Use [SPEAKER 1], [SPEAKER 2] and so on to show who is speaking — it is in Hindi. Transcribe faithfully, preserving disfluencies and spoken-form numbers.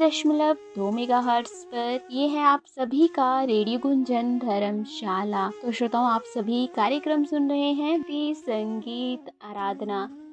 [SPEAKER 1] दशमलव दो मेगा हर्ट्स पर। ये है आप सभी का रेडियो गुंजन धर्मशाला। तो श्रोताओं, आप सभी कार्यक्रम सुन रहे हैं दी संगीत आराधना।